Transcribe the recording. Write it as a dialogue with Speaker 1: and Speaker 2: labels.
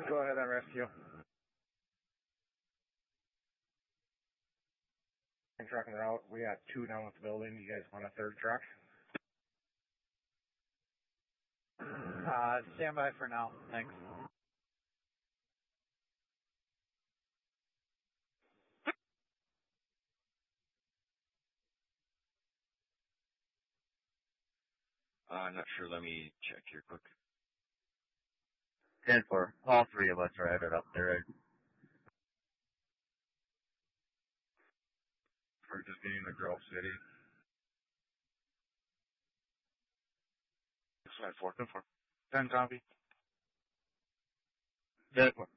Speaker 1: Go ahead on rescue. Truck en route. We got 2 down with the building. You guys want a 3rd truck?
Speaker 2: Stand by for now. Thanks.
Speaker 3: I'm not sure. Let me check here quick.
Speaker 4: 10-4. All 3 of us are headed up there.
Speaker 1: We're just getting to Grove City. 6-4. 10 copy.
Speaker 4: 10-4.